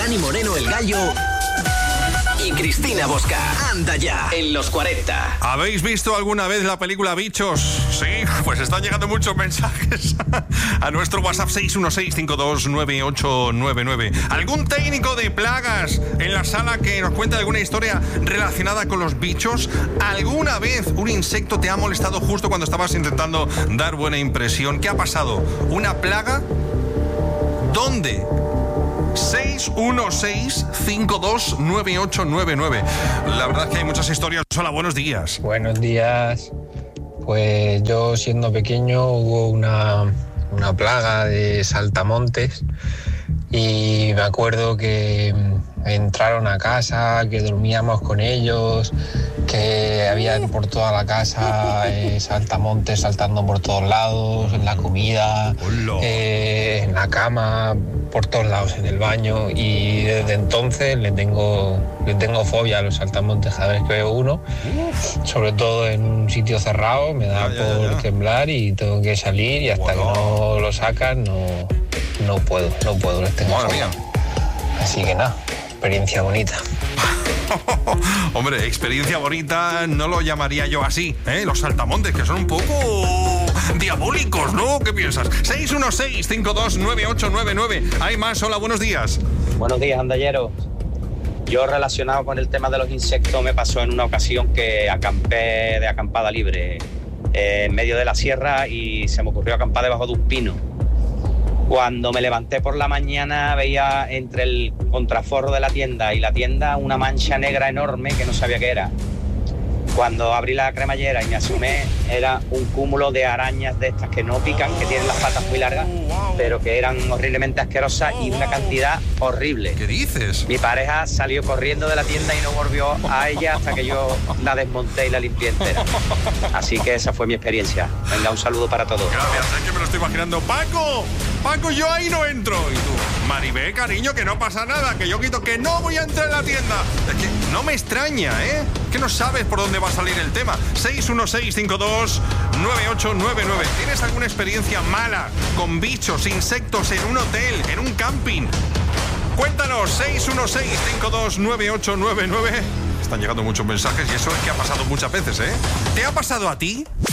Dani Moreno el Gallo y Cristina Bosca. Anda ya, en los 40. ¿Habéis visto alguna vez la película Bichos? Sí, pues están llegando muchos mensajes a nuestro WhatsApp 616-529899. ¿Algún técnico de plagas en la sala que nos cuente alguna historia relacionada con los bichos? ¿Alguna vez un insecto te ha molestado justo cuando estabas intentando dar buena impresión? ¿Qué ha pasado? ¿Una plaga? ¿Dónde? 616-529899. La verdad es que hay muchas historias. Hola, buenos días. Buenos días. Pues yo siendo pequeño hubo una plaga de saltamontes y me acuerdo que entraron a casa, que dormíamos con ellos, que había por toda la casa saltamontes saltando por todos lados, en la comida, en la cama, por todos lados, en el baño, y desde entonces le tengo fobia a los saltamontes. Cada vez que veo uno, sobre todo en un sitio cerrado, me da por temblar y tengo que salir, y hasta que no lo sacan no puedo, les tengo fobia. Así que nada, experiencia bonita. Hombre, experiencia bonita no lo llamaría yo así, ¿eh? Los saltamontes, que son un poco diabólicos, ¿no? ¿Qué piensas? 616-529899. Hay más. Hola, buenos días. Buenos días, andalleros. Yo, relacionado con el tema de los insectos, me pasó en una ocasión que acampé de acampada libre en medio de la sierra y se me ocurrió acampar debajo de un pino. Cuando me levanté por la mañana veía entre el contraforro de la tienda y la tienda una mancha negra enorme que no sabía qué era. Cuando abrí la cremallera y me asomé, era un cúmulo de arañas de estas que no pican, que tienen las patas muy largas, pero que eran horriblemente asquerosas y una cantidad horrible. ¿Qué dices? Mi pareja salió corriendo de la tienda y no volvió a ella hasta que yo la desmonté y la limpié entera. Así que esa fue mi experiencia. Venga, un saludo para todos. Gracias, es que me lo estoy imaginando. ¡Paco! Yo ahí no entro. Y tú, Maribel, cariño, que no pasa nada, que yo quito, que no voy a entrar en la tienda. Es que no me extraña, ¿eh? Que no sabes por dónde va a salir el tema. 616-529899. ¿Tienes alguna experiencia mala con bichos, insectos en un hotel, en un camping? Cuéntanos, 616-529899. Están llegando muchos mensajes y eso es que ha pasado muchas veces, ¿eh? ¿Te ha pasado a ti?